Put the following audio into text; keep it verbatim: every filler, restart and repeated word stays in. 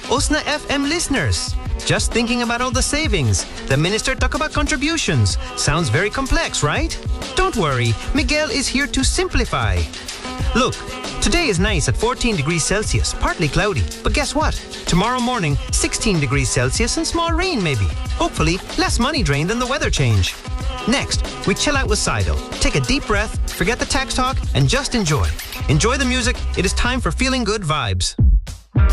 Osna F M listeners. Just thinking about all the savings. The minister talk about contributions. Sounds very complex, right? Don't worry, Miguel is here to simplify. Look, today is nice at fourteen degrees Celsius, partly cloudy. But guess what? Tomorrow morning, sixteen degrees Celsius and small rain maybe. Hopefully, less money drained than the weather change. Next, we chill out with Seidel. Take a deep breath, forget the tax talk, and just enjoy. Enjoy the music. It is time for feeling good vibes.